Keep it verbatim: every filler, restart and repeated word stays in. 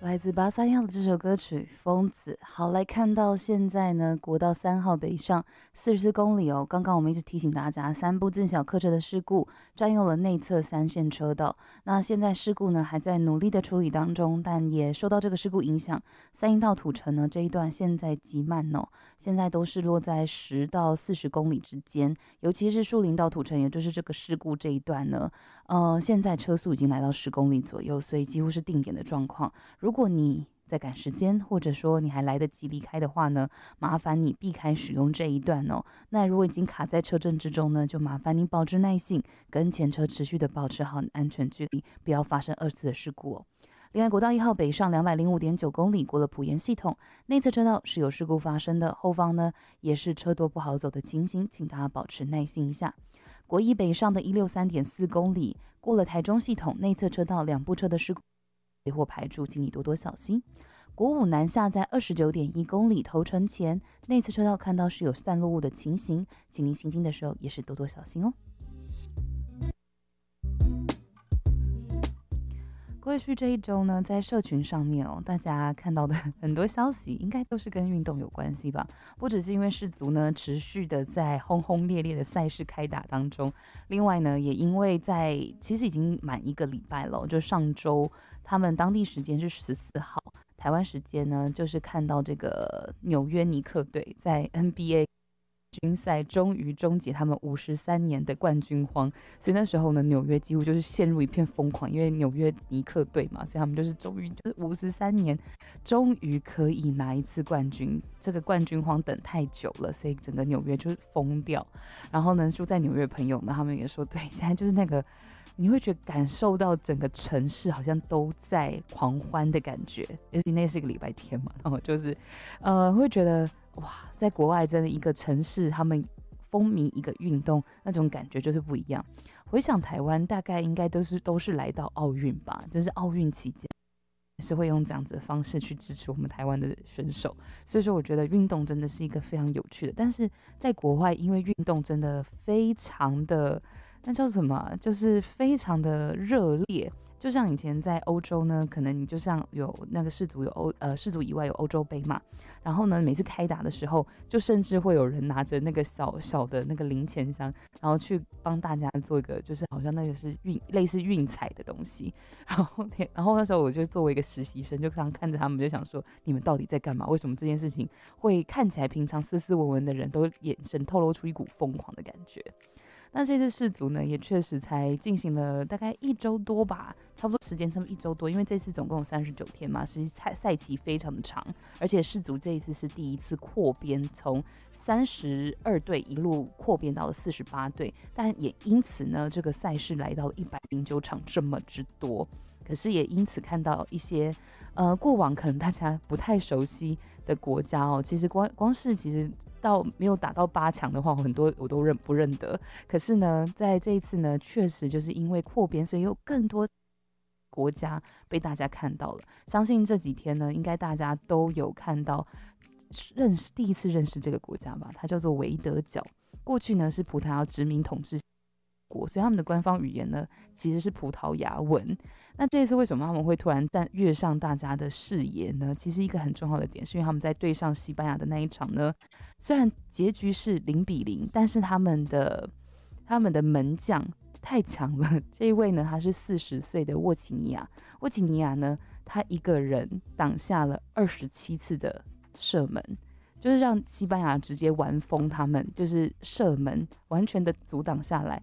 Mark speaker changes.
Speaker 1: 来自巴萨亚的这首歌曲《疯子》。好，来看到现在呢，国道三号北上四十四公里哦。刚刚我们一直提醒大家，三部自小客车的事故占用了内侧三线车道。那现在事故呢还在努力的处理当中，但也受到这个事故影响，三阴道土城呢这一段现在极慢哦，现在都是落在十到四十公里之间。尤其是树林到土城，也就是这个事故这一段呢，呃，现在车速已经来到十公里左右，所以几乎是定点的状况。如果你在赶时间，或者说你还来得及离开的话呢，麻烦你避开使用这一段哦。那如果已经卡在车阵之中呢，就麻烦你保持耐性，跟前车持续的保持好安全距离，不要发生二次的事故哦。另外，国道一号北上两百零五点九公里，过了埔盐系统，内侧车道是有事故发生的，后方呢也是车多不好走的情形，请大家保持耐心一下。国一北上的一百六十三点四公里，过了台中系统，内侧车道两部车的事故或排除，请你多多小心。国五南下在二十九点一公里头城前，内侧车道看到是有散落物的情形，请您行进的时候也是多多小心哦。过去这一周呢，在社群上面哦，大家看到的很多消息，应该都是跟运动有关系吧？不只是因为世足呢持续的在轰轰烈烈的赛事开打当中，另外呢，也因为在其实已经满一个礼拜了，就上周他们当地时间是十四号，台湾时间呢就是看到这个纽约尼克队在 N B A。军赛终于终结他们五十三年的冠军荒，所以那时候呢，纽约几乎就是陷入一片疯狂，因为纽约尼克队嘛，所以他们就是终于就是五十三年，终于可以拿一次冠军。这个冠军荒等太久了，所以整个纽约就是疯掉。然后呢，住在纽约的朋友呢，他们也说，对，现在就是那个你会觉得感受到整个城市好像都在狂欢的感觉，尤其那是一个礼拜天嘛，然后就是呃会觉得。哇，在国外真的一个城市，他们风靡一个运动，那种感觉就是不一样。回想台湾，大概应该都是都是来到奥运吧，就是奥运期间是会用这样子的方式去支持我们台湾的选手。所以说，我觉得运动真的是一个非常有趣的。但是在国外，因为运动真的非常的，那叫什么？就是非常的热烈。就像以前在欧洲呢，可能你就像有那个世足有欧呃世足以外有欧洲杯嘛，然后呢每次开打的时候，就甚至会有人拿着那个小小的那个零钱箱，然后去帮大家做一个就是好像那个是运类似运彩的东西，然后然后那时候我就作为一个实习生，就常看着他们，就想说你们到底在干嘛？为什么这件事情会看起来平常斯斯文文的人都眼神透露出一股疯狂的感觉？那这次世足呢，也确实才进行了大概一周多吧，差不多时间差不多一周多，因为这次总共有三十九天嘛，其实赛赛期非常的长，而且世足这一次是第一次扩编，从三十二队一路扩编到了四十八队，但也因此呢，这个赛事来到了一百零九场这么之多。可是也因此看到一些呃过往可能大家不太熟悉的国家哦，其实光光是其实到没有打到八强的话，很多我都认不认得。可是呢，在这一次呢，确实就是因为扩编，所以有更多国家被大家看到了。相信这几天呢，应该大家都有看到认识第一次认识这个国家吧，它叫做维德角。过去呢是葡萄牙殖民统治国，所以他们的官方语言呢其实是葡萄牙文。那这一次为什么他们会突然跃上大家的视野呢？其实一个很重要的点是因为他们在对上西班牙的那一场呢，虽然结局是零比零，但是他们的他们的门将太强了。这一位呢，他是四十岁的沃奇尼亚。沃奇尼亚呢，他一个人挡下了二十七次的射门，就是让西班牙直接玩疯他们，就是射门完全的阻挡下来。